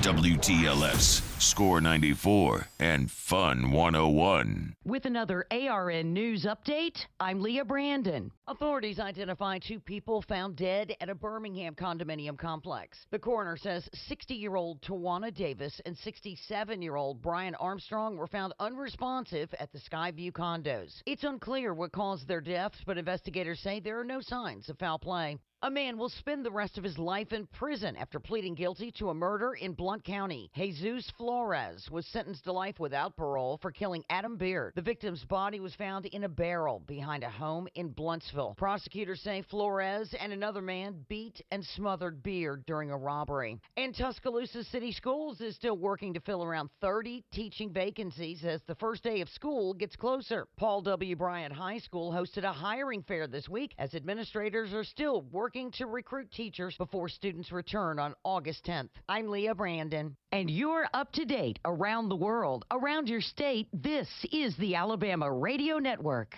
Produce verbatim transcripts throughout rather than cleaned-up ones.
W T L S, Score ninety-four, and Fun one oh one. With another A R N News update, I'm Leah Brandon. Authorities identify two people found dead at a Birmingham condominium complex. The coroner says sixty-year-old Tawana Davis and sixty-seven-year-old Brian Armstrong were found unresponsive at the Skyview condos. It's unclear what caused their deaths, but investigators say there are no signs of foul play. A man will spend the rest of his life in prison after pleading guilty to a murder in Blount County. Jesus Flores was sentenced to life without parole for killing Adam Beard. The victim's body was found in a barrel behind a home in Bluntsville. Prosecutors say Flores and another man beat and smothered Beard during a robbery. And Tuscaloosa City Schools is still working to fill around thirty teaching vacancies as the first day of school gets closer. Paul W. Bryant High School hosted a hiring fair this week as administrators are still working to recruit teachers before students return on August tenth. I'm Leah Brandon. And you're up to date around the world, around your state. This is the Alabama Radio Network.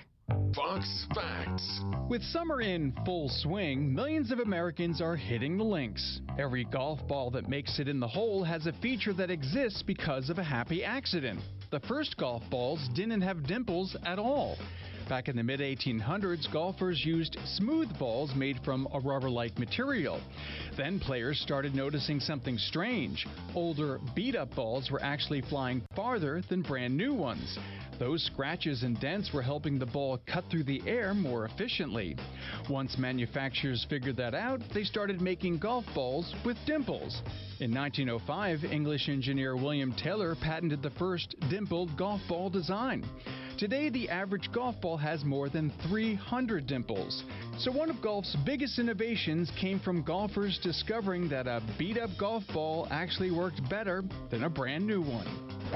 Fox Facts. With summer in full swing, millions of Americans are hitting the links. Every golf ball that makes it in the hole has a feature that exists because of a happy accident. The first golf balls didn't have dimples at all. Back in the mid eighteen hundreds, golfers used smooth balls made from a rubber-like material. Then players started noticing something strange. Older, beat-up balls were actually flying farther than brand new ones. Those scratches and dents were helping the ball cut through the air more efficiently. Once manufacturers figured that out, they started making golf balls with dimples. In nineteen oh five, English engineer William Taylor patented the first dimpled golf ball design. Today, the average golf ball has more than three hundred dimples. So one of golf's biggest innovations came from golfers discovering that a beat-up golf ball actually worked better than a brand new one.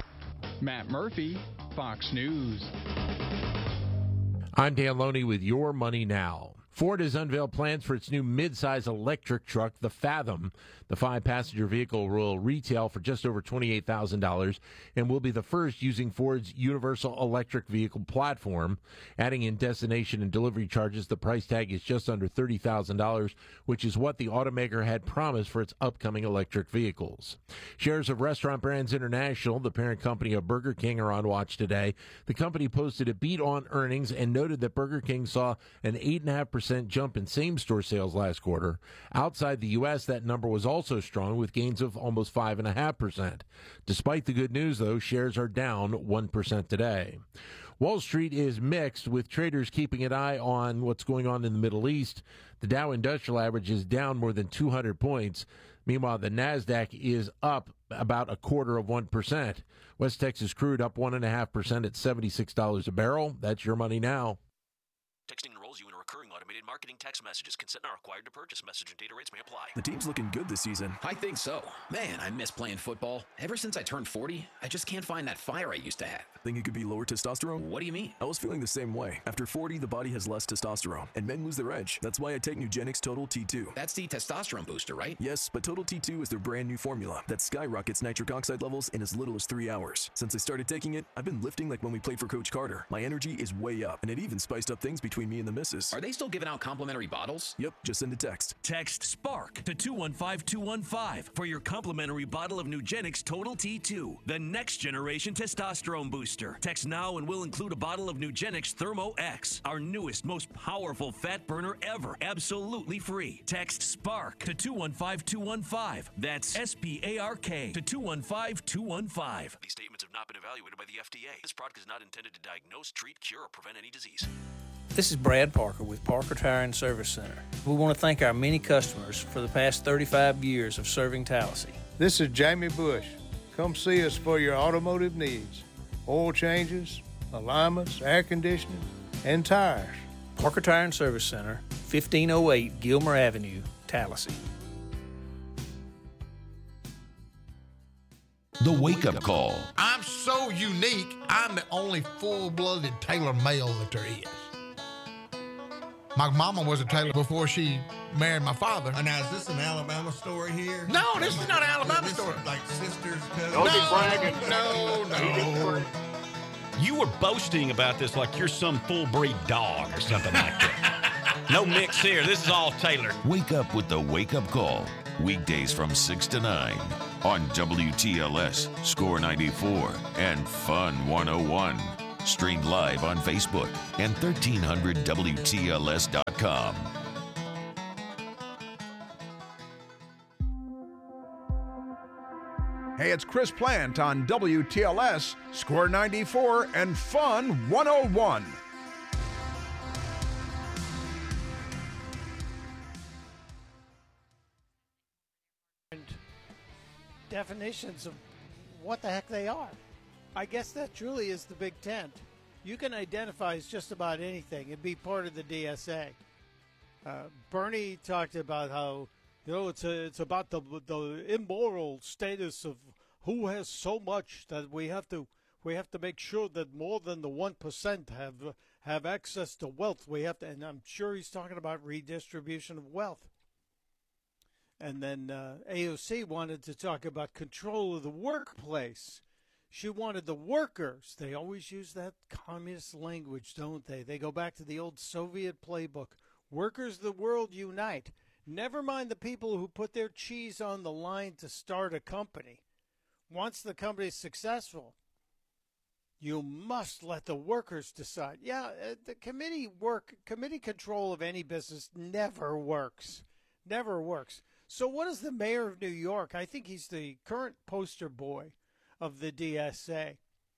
Matt Murphy, Fox News. I'm Dan Loney with Your Money Now. Ford has unveiled plans for its new midsize electric truck, the Fathom. The five-passenger vehicle will retail for just over twenty-eight thousand dollars and will be the first using Ford's universal electric vehicle platform. Adding in destination and delivery charges, the price tag is just under thirty thousand dollars, which is what the automaker had promised for its upcoming electric vehicles. Shares of Restaurant Brands International, the parent company of Burger King, are on watch today. The company posted a beat on earnings and noted that Burger King saw an eight point five percent jump in same-store sales last quarter. Outside the U S, that number was also strong, with gains of almost five point five percent. Despite the good news, though, shares are down one percent today. Wall Street is mixed, with traders keeping an eye on what's going on in the Middle East. The Dow Industrial Average is down more than two hundred points. Meanwhile, the NASDAQ is up about a quarter of one percent. West Texas crude up one point five percent at seventy-six dollars a barrel. That's Your Money Now. Texting enrolls you in a recurring automated marketing text messages. Consent not required to purchase. Message and data rates may apply. The team's looking good this season. I think so. Man, I miss playing football. Ever since I turned forty, I just can't find that fire I used to have. Think it could be lower testosterone? What do you mean? I was feeling the same way. After forty, the body has less testosterone, and men lose their edge. That's why I take Nugenix Total T two. That's the testosterone booster, right? Yes, but Total T two is their brand new formula that skyrockets nitric oxide levels in as little as three hours. Since I started taking it, I've been lifting like when we played for Coach Carter. My energy is way up, and it even spiced up things between me and the missus. Are they still giving out complimentary bottles? Yep, just send a text. Text SPARK to two one five two one five for your complimentary bottle of Nugenix Total T two, the next generation testosterone booster. Text now and we'll include a bottle of Nugenix Thermo X, our newest, most powerful fat burner ever, absolutely free. Text SPARK to two one five two one five. That's S P A R K to two one five two one five. These statements have not been evaluated by the F D A. This product is not intended to diagnose, treat, cure, or prevent any disease. This is Brad Parker with Parker Tire and Service Center. We want to thank our many customers for the past thirty-five years of serving Tallahassee. This is Jamie Bush. Come see us for your automotive needs. Oil changes, alignments, air conditioning, and tires. Parker Tire and Service Center, fifteen oh eight Gilmer Avenue, Tallahassee. The Wake Up Call. I'm so unique, I'm the only full-blooded Taylor male that there is. My mama was a Taylor before she married my father. Oh, now, is this an Alabama story here? No, this is not an Alabama this story. Like sisters, cousins? No, no, no, no. You were boasting about this like you're some full-breed dog or something like that. No mix here. This is all Taylor. Wake up with the Wake Up Call. Weekdays from six to nine on W T L S, Score ninety-four, and Fun one oh one. Streamed live on Facebook and thirteen hundred W T L S dot com. Hey, it's Chris Plant on W T L S, Score ninety-four, and Fun one oh one. Definitions of what the heck they are. I guess that truly is the big tent. You can identify as just about anything and be part of the D S A. Uh, Bernie talked about how, you know, it's a, it's about the the immoral status of who has so much that we have to we have to make sure that more than the one percent have have access to wealth. We have to, and I'm sure he's talking about redistribution of wealth. And then uh, A O C wanted to talk about control of the workplace. She wanted the workers. They always use that communist language, don't they? They go back to the old Soviet playbook. Workers of the world unite. Never mind the people who put their cheese on the line to start a company. Once the company is successful, you must let the workers decide. Yeah, uh, the committee work, committee control of any business never works. Never works. So what is the mayor of New York? I think he's the current poster boy of the D S A.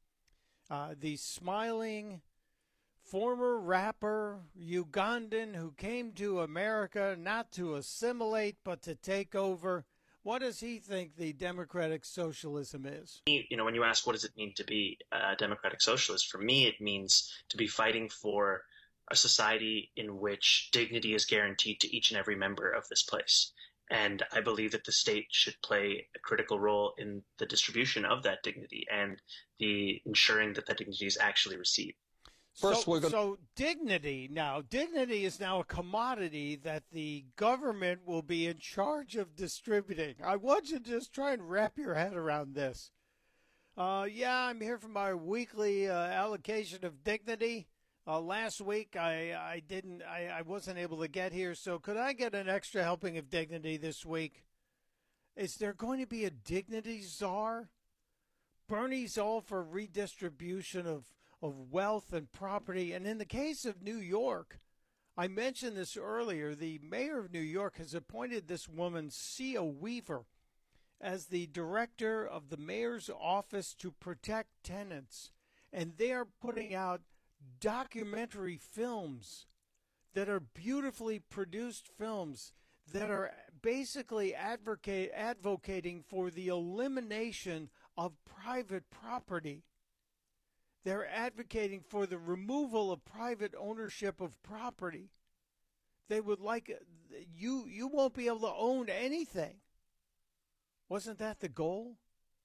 Uh, the smiling former rapper Ugandan who came to America not to assimilate but to take over. What does he think the democratic socialism is? You know, when you ask what does it mean to be a democratic socialist, for me it means to be fighting for a society in which dignity is guaranteed to each and every member of this place. And I believe that the state should play a critical role in the distribution of that dignity and the ensuring that that dignity is actually received. First, so, we're gonna... so dignity now, dignity is now a commodity that the government will be in charge of distributing. I want you to just try and wrap your head around this. Uh, yeah, I'm here for my weekly uh, allocation of dignity. Uh, last week, I, I didn't, I, I wasn't able to get here, so could I get an extra helping of dignity this week? Is there going to be a dignity czar? Bernie's all for redistribution of, of wealth and property, and in the case of New York, I mentioned this earlier, the mayor of New York has appointed this woman, Sia Weaver, as the director of the mayor's office to protect tenants, and they are putting out documentary films that are beautifully produced films that are basically advocate, advocating for the elimination of private property. They're advocating for the removal of private ownership of property. They would like you you won't be able to own anything. Wasn't that the goal?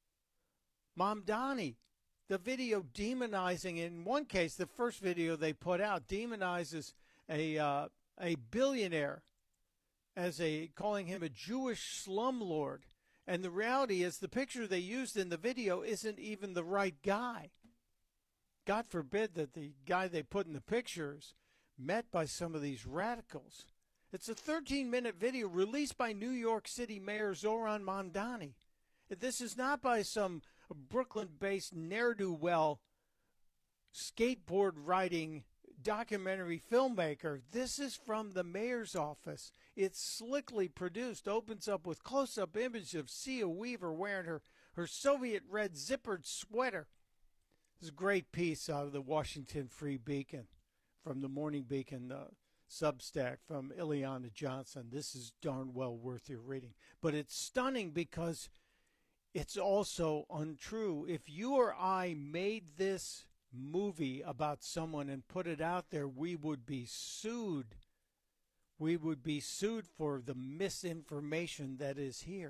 Mamdani, the video demonizing, in one case, the first video they put out demonizes a uh, a billionaire as a calling him a Jewish slumlord, and the reality is the picture they used in the video isn't even the right guy. God forbid that the guy they put in the pictures met by some of these radicals. It's a thirteen-minute video released by New York City Mayor Zohran Mamdani. This is not by some Brooklyn-based ne'er-do-well skateboard-riding documentary filmmaker. This is from the mayor's office. It's slickly produced, opens up with close-up image of Sia Weaver wearing her, her Soviet red zippered sweater. This is a great piece out of the Washington Free Beacon, from the Morning Beacon uh, Substack, from Ileana Johnson. This is darn well worth your reading. But it's stunning because it's also untrue. If you or I made this movie about someone and put it out there, we would be sued. We would be sued for the misinformation that is here.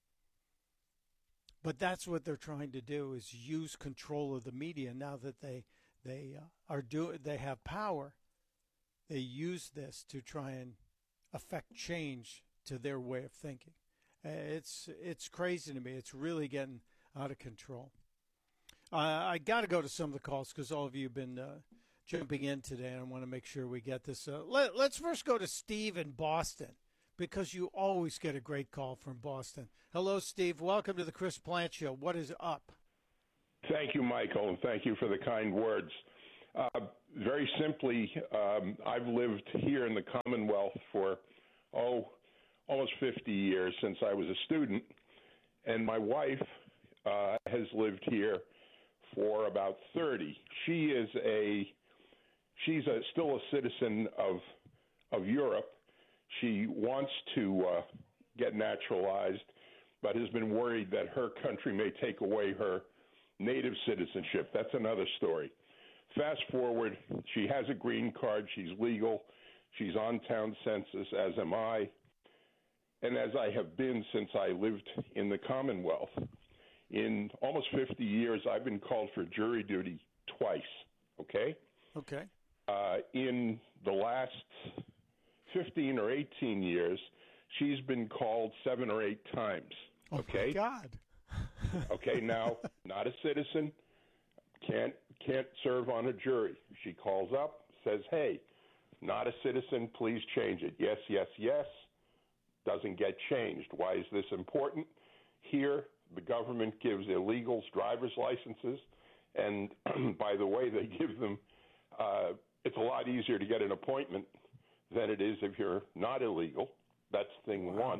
But that's what they're trying to do, is use control of the media now that they they uh, are do they have power. They use this to try and affect change to their way of thinking. Uh, it's it's crazy to me. It's really getting out of control. Uh, I got to go to some of the calls because all of you have been uh, jumping in today, and I want to make sure we get this. Uh, let, let's first go to Steve in Boston, because you always get a great call from Boston. Hello, Steve. Welcome to the Chris Plant Show. What is up? Thank you, Michael, and thank you for the kind words. Uh, very simply, um, I've lived here in the Commonwealth for, oh, almost fifty years since I was a student, and my wife uh, has lived here for about thirty. She is a, she's a, still a citizen of, of Europe. She wants to uh, get naturalized, but has been worried that her country may take away her native citizenship. That's another story. Fast forward, she has a green card. She's legal. She's on town census, as am I. And as I have been since I lived in the Commonwealth, in almost fifty years, I've been called for jury duty twice, okay? Okay. Uh, in the last fifteen or eighteen years, she's been called seven or eight times, okay? Oh, my God. Okay, now, not a citizen, can't can't serve on a jury. She calls up, says, hey, not a citizen, please change it. Yes, yes, yes. Doesn't get changed. Why is this important? Here, the government gives illegals driver's licenses, and by the way, they give them, uh, it's a lot easier to get an appointment than it is if you're not illegal. That's thing one.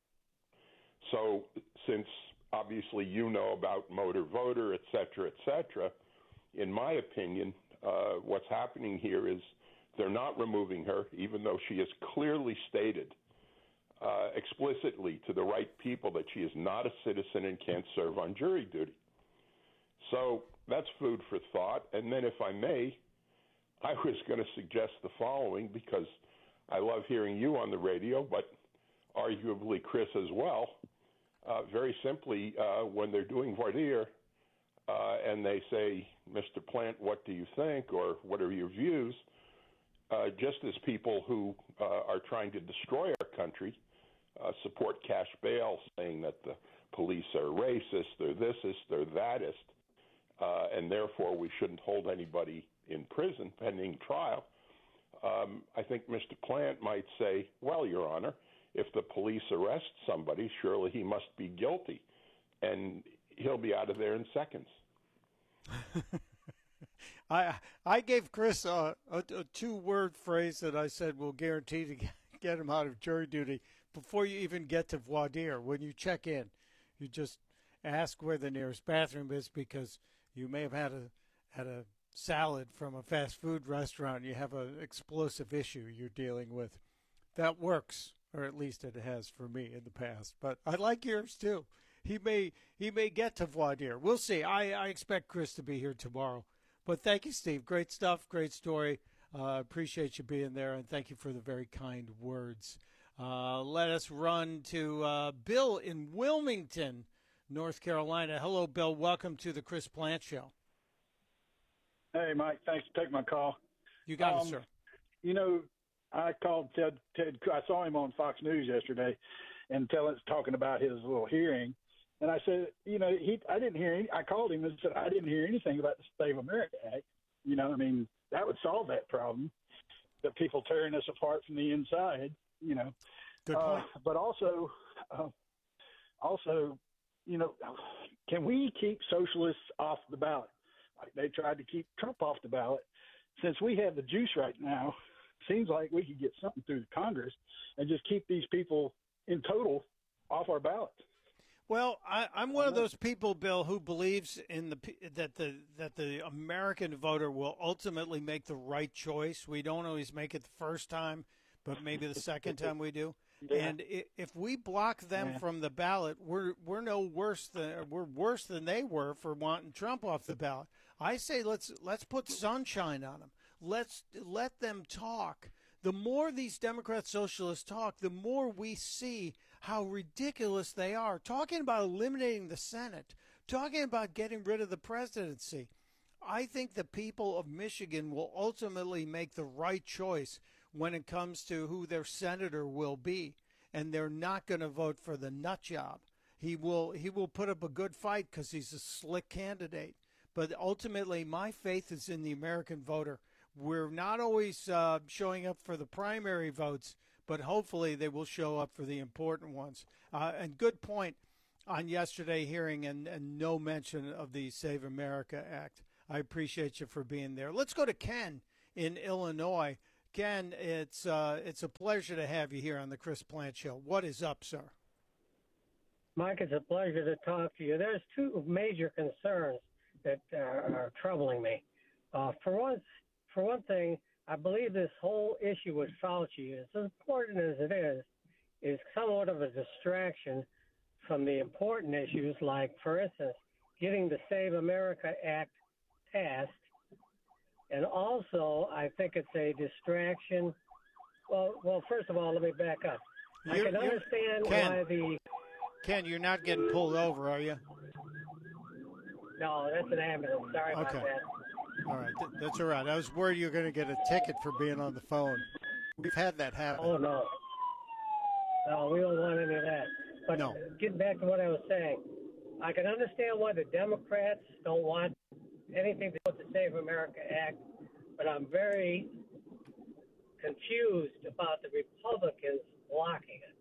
So since obviously you know about motor voter, et cetera, et cetera, in my opinion, uh, what's happening here is they're not removing her, even though she has clearly stated uh, explicitly to the right people that she is not a citizen and can't serve on jury duty. So that's food for thought. And then, if I may, I was going to suggest the following, because I love hearing you on the radio, but arguably Chris as well. Uh, very simply, uh, when they're doing voir dire uh, and they say, Mister Plant, what do you think, or what are your views, uh, just as people who uh, are trying to destroy our country uh, support cash bail, saying that the police are racist, they're thisist, they're thatist, uh, and therefore we shouldn't hold anybody in prison pending trial, um, I think Mister Plant might say, well, Your Honor, if the police arrest somebody, surely he must be guilty, and he'll be out of there in seconds. I I gave Chris a, a, a two-word phrase that I said will guarantee to get him out of jury duty before you even get to voir dire. When you check in, you just ask where the nearest bathroom is, because you may have had a had a salad from a fast food restaurant and you have an explosive issue you're dealing with. That works, or at least it has for me in the past. But I like yours too. He may he may get to voir dire. We'll see. I, I expect Chris to be here tomorrow. But thank you, Steve. Great stuff. Great story. Uh, appreciate you being there, and thank you for the very kind words. Uh, let us run to uh, Bill in Wilmington, North Carolina. Hello, Bill. Welcome to the Chris Plant Show. Hey, Mike. Thanks for taking my call. You got um, it, sir. You know, I called Ted, Ted. I saw him on Fox News yesterday, and telling talking about his little hearing. And I said, you know, he. I didn't hear. Any, I called him and said I didn't hear anything about the Save America Act. You know, I mean, that would solve that problem. That people tearing us apart from the inside. You know, Good uh, point. but also, uh, also, you know, can we keep socialists off the ballot? Like they tried to keep Trump off the ballot. Since we have the juice right now, seems like we could get something through the Congress and just keep these people in total off our ballot. Well, I, I'm one of those people, Bill, who believes in the that the that the American voter will ultimately make the right choice. We don't always make it the first time, but maybe the second time we do. Yeah. And if we block them yeah. from the ballot, we're we're no worse than we're worse than they were for wanting Trump off the ballot. I say let's let's put sunshine on them. Let's let them talk. The more these Democrat socialists talk, the more we see how ridiculous they are. Talking about eliminating the Senate, talking about getting rid of the presidency. I think the people of Michigan will ultimately make the right choice when it comes to who their senator will be, and they're not going to vote for the nut job. He will he will put up a good fight because he's a slick candidate. But ultimately, my faith is in the American voter. we're not always uh, showing up for the primary votes, but hopefully they will show up for the important ones. Uh, and good point on yesterday hearing and, and no mention of the Save America Act. I appreciate you for being there. Let's go to Ken in Illinois. Ken, it's uh, it's a pleasure to have you here on the Chris Plant Show. What is up, sir? Mike, it's a pleasure to talk to you. There's two major concerns that uh, are troubling me. Uh, for one, for one thing, I believe this whole issue with Fauci, as important as it is, is somewhat of a distraction from the important issues, like, for instance, getting the Save America Act passed. And also, I think it's a distraction. Well, well, first of all, let me back up. I You're- can you're- understand Ken. why the Ken, you're not getting pulled over, are you? no, that's an ambulance. Sorry about Okay. that. All right, th- that's all right. I was worried you were going to get a ticket for being on the phone. We've had that happen. Oh no, no, we don't want any of that. But No. getting back to what I was saying, I can understand why the Democrats don't want anything to do with the Save America Act, but I'm very confused about the Republicans blocking it.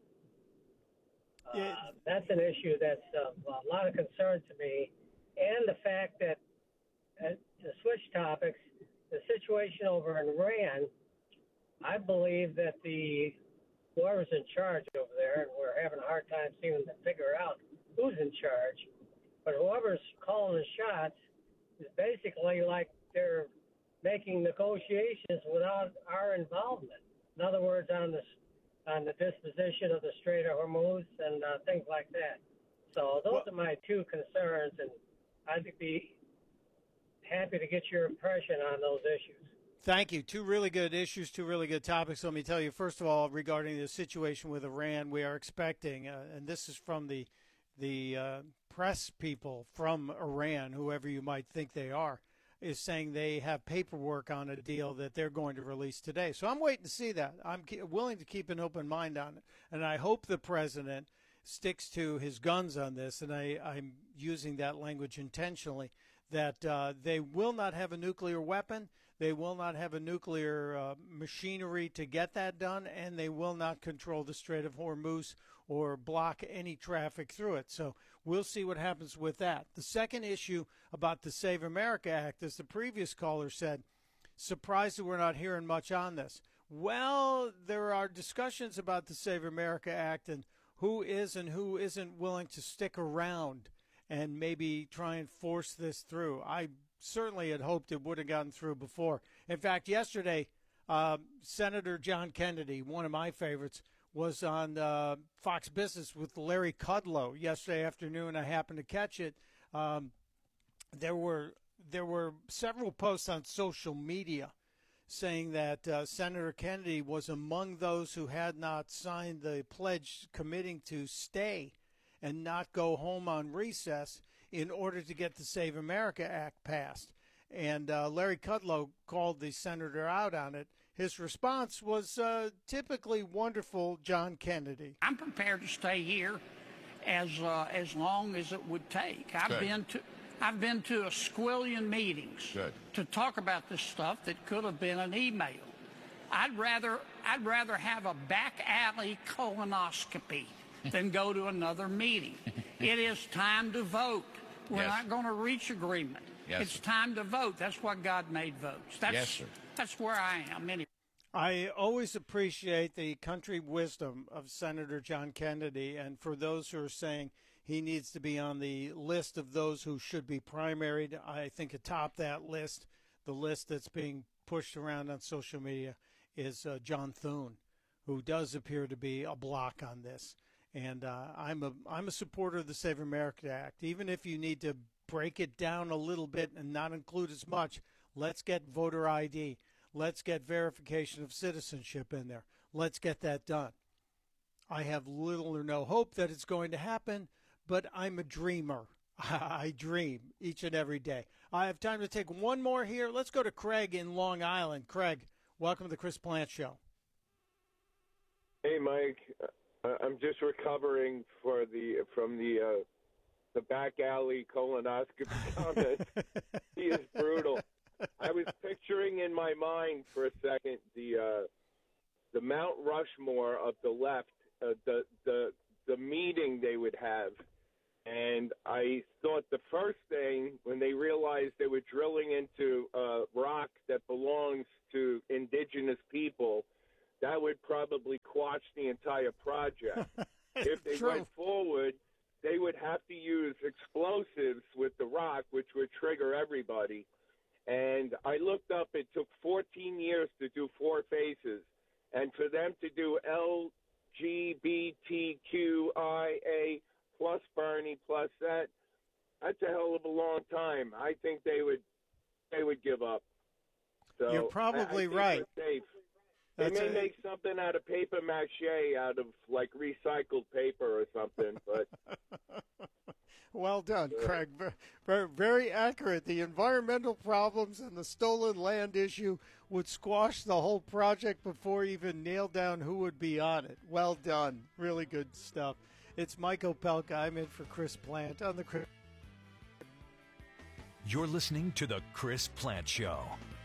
Uh, that's an issue that's of a lot of concern to me, and the fact that, uh, to switch topics, the situation over in Iran, I believe that the whoever's in charge over there, and we're having a hard time seeming to figure out who's in charge, but whoever's calling the shots is basically like they're making negotiations without our involvement. In other words, on the on the disposition of the Strait of Hormuz and uh, things like that. So those Well- are my two concerns, and I'd be happy to get your impression on those issues. Thank you. Two really good issues, two really good topics. Let me tell you, first of all, regarding the situation with Iran, we are expecting, uh, and this is from the the uh, press people from Iran, whoever you might think they are, is saying they have paperwork on a deal that they're going to release today. So I'm waiting to see that. I'm ke- willing to keep an open mind on it, and I hope the president sticks to his guns on this, and I, I'm using that language intentionally, that uh, they will not have a nuclear weapon, they will not have a nuclear uh, machinery to get that done, and they will not control the Strait of Hormuz or block any traffic through it. So we'll see what happens with that. The second issue about the Save America Act, as the previous caller said, surprised that we're not hearing much on this. Well, there are discussions about the Save America Act and who is and who isn't willing to stick around and maybe try and force this through. I certainly had hoped it would have gotten through before. In fact, yesterday, uh, Senator John Kennedy, one of my favorites, was on uh, Fox Business with Larry Kudlow yesterday afternoon. I happened to catch it. Um, there were there were several posts on social media saying that uh, Senator Kennedy was among those who had not signed the pledge committing to stay and not go home on recess in order to get the Save America Act passed. And uh, Larry Kudlow called the senator out on it. His response was uh, typically wonderful, John Kennedy. I'm prepared to stay here as uh, as long as it would take. I've Good. been to I've been to a squillion meetings Good. to talk about this stuff that could have been an email. I'd rather I'd rather have a back alley colonoscopy than go to another meeting. It is time to vote. We're Yes. not going to reach agreement. Yes, it's sir. time to vote. That's why God made votes. That's, Yes, sir. That's where I am. Anyway. I always appreciate the country wisdom of Senator John Kennedy, and for those who are saying he needs to be on the list of those who should be primaried, I think atop that list, the list that's being pushed around on social media, is uh, John Thune, who does appear to be a block on this. And uh, I'm a I'm a supporter of the Save America Act. Even if you need to break it down a little bit and not include as much, let's get voter I D. Let's get verification of citizenship in there. Let's get that done. I have little or no hope that it's going to happen, but I'm a dreamer. I dream each and every day. I have time to take one more here. Let's go to Craig in Long Island. Craig, welcome to the Chris Plant Show. Hey, Mike. Uh, I'm just recovering for the from the uh, the back alley colonoscopy comment. He is brutal. I was picturing in my mind for a second the uh, the Mount Rushmore of the left, uh, the the the meeting they would have, and I thought the first thing when they realized they were drilling into uh, rock that belongs to indigenous people, that would probably quash the entire project. If they True. went forward, they would have to use explosives with the rock, which would trigger everybody. And I looked up, it took fourteen years to do four phases. And for them to do L G B T Q I A plus Bernie plus that, that's a hell of a long time. I think they would they would give up. So You're probably I, I right. We're safe. They That's may a- make something out of paper mache, out of like recycled paper or something, but Well done, Craig. Very, very accurate. The environmental problems and the stolen land issue would squash the whole project before even nailed down who would be on it. Well done. Really good stuff. It's Mike Opelka. I'm in for Chris Plant on the Chris. You're listening to The Chris Plant Show.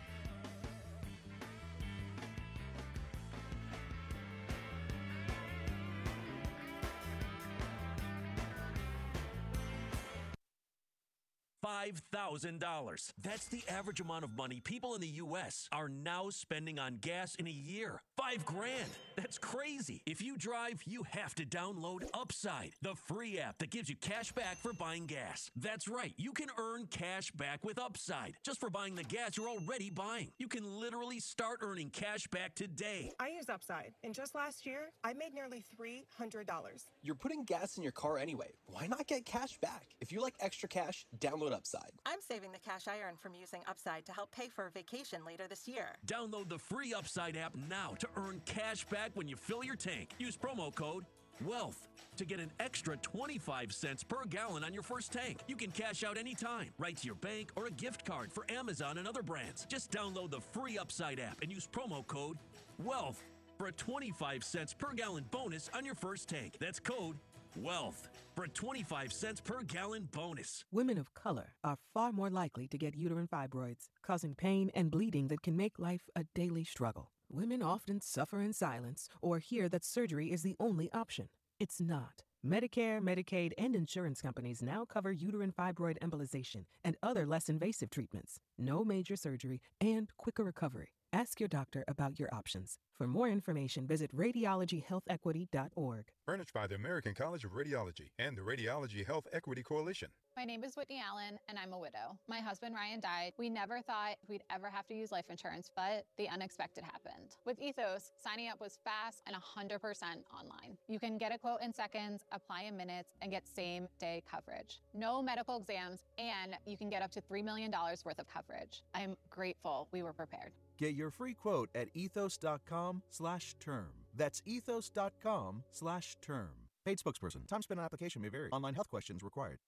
five thousand dollars. That's the average amount of money people in the U S are now spending on gas in a year. Five grand. That's crazy. If you drive, you have to download Upside, the free app that gives you cash back for buying gas. That's right. You can earn cash back with Upside just for buying the gas you're already buying. You can literally start earning cash back today. I use Upside, and just last year, I made nearly three hundred dollars. You're putting gas in your car anyway. Why not get cash back? If you like extra cash, download Upside. I'm saving the cash I earn from using Upside to help pay for a vacation later this year. Download the free Upside app now to earn cash back when you fill your tank. Use promo code WEALTH to get an extra twenty-five cents per gallon on your first tank. You can cash out anytime, right to your bank or a gift card for Amazon and other brands. Just download the free Upside app and use promo code WEALTH for a twenty-five cents per gallon bonus on your first tank. That's code WEALTH for a twenty-five cents per gallon bonus. Women of color are far more likely to get uterine fibroids, causing pain and bleeding that can make life a daily struggle. Women often suffer in silence or hear that surgery is the only option. It's not. Medicare, Medicaid, and insurance companies now cover uterine fibroid embolization and other less invasive treatments. No major surgery and quicker recovery. Ask your doctor about your options. For more information, visit radiology health equity dot org. Furnished by the American College of Radiology and the Radiology Health Equity Coalition. My name is Whitney Allen, and I'm a widow. My husband, Ryan, died. We never thought we'd ever have to use life insurance, but the unexpected happened. With Ethos, signing up was fast and one hundred percent online. You can get a quote in seconds, apply in minutes, and get same-day coverage. No medical exams, and you can get up to three million dollars worth of coverage. I'm grateful we were prepared. Get your free quote at ethos.com slash term. That's ethos.com slash term. Paid spokesperson. Time spent on application may vary. Online health questions required.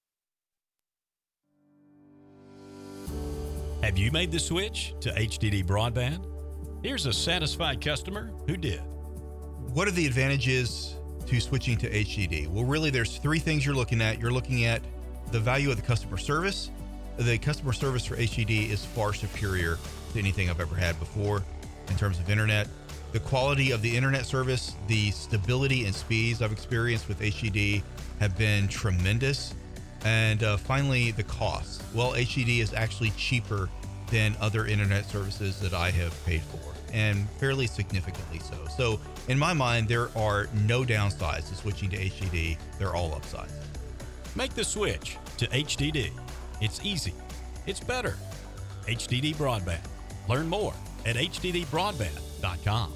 Have you made the switch to H D D broadband? Here's a satisfied customer who did. What are the advantages to switching to H D D? Well, really, there's three things you're looking at. You're looking at the value of the customer service. The customer service for H D D is far superior to anything I've ever had before in terms of internet. The quality of the internet service, the stability and speeds I've experienced with H D D have been tremendous. And uh, finally, the cost. Well, H D D is actually cheaper than other internet services that I have paid for, and fairly significantly so. So in my mind, there are no downsides to switching to H D D. They're all upsides. Make the switch to H D D. It's easy. It's better. H D D broadband. Learn more at H D D broadband dot com.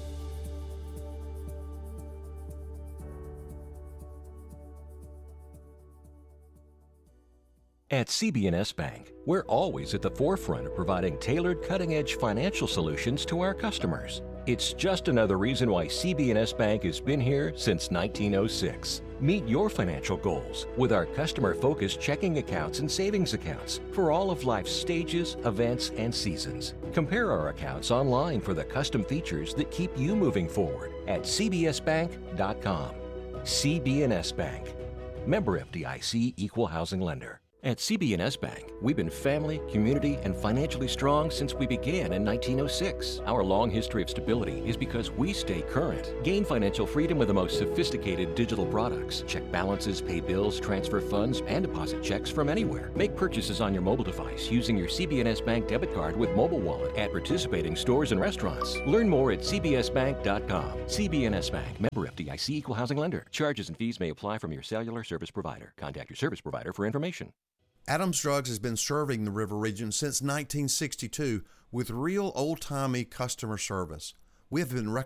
At C B N S Bank, we're always at the forefront of providing tailored cutting-edge financial solutions to our customers. It's just another reason why C B N S Bank has been here since nineteen oh six. Meet your financial goals with our customer-focused checking accounts and savings accounts for all of life's stages, events, and seasons. Compare our accounts online for the custom features that keep you moving forward at C B S bank dot com. C B N S Bank. Member F D I C Equal Housing Lender. At C B N S Bank, we've been family, community, and financially strong since we began in nineteen oh six. Our long history of stability is because we stay current. Gain financial freedom with the most sophisticated digital products. Check balances, pay bills, transfer funds, and deposit checks from anywhere. Make purchases on your mobile device using your C B N S Bank debit card with mobile wallet at participating stores and restaurants. Learn more at c b s bank dot com. C B N S Bank, member F D I C, equal housing lender. Charges and fees may apply from your cellular service provider. Contact your service provider for information. Adams Drugs has been serving the River region since nineteen sixty-two with real old-timey customer service. We have been